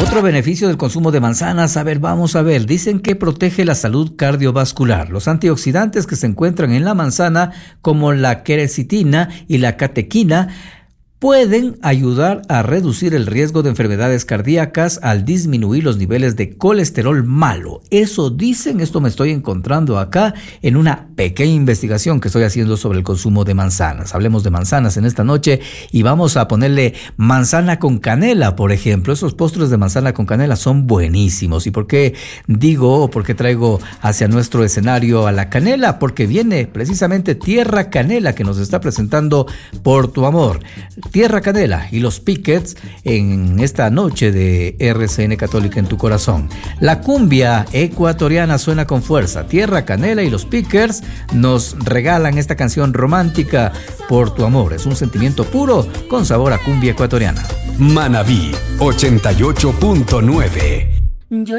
Otro beneficio del consumo de manzanas, vamos a ver, dicen que protege la salud cardiovascular. Los antioxidantes que se encuentran en la manzana, como la quercetina y la catequina, pueden ayudar a reducir el riesgo de enfermedades cardíacas al disminuir los niveles de colesterol malo. Eso dicen, esto me estoy encontrando acá en una pequeña investigación que estoy haciendo sobre el consumo de manzanas. Hablemos de manzanas en esta noche y vamos a ponerle manzana con canela, por ejemplo. Esos postres de manzana con canela son buenísimos. ¿Y por qué digo o por qué traigo hacia nuestro escenario a la canela? Porque viene precisamente Tierra Canela, que nos está presentando Por Tu Amor. Tierra Canela y los Pickets en esta noche de RCN Católica en tu corazón. La cumbia ecuatoriana suena con fuerza. Tierra Canela y los Pickers nos regalan esta canción romántica, Por Tu Amor. Es un sentimiento puro con sabor a cumbia ecuatoriana. Manabí 88.9.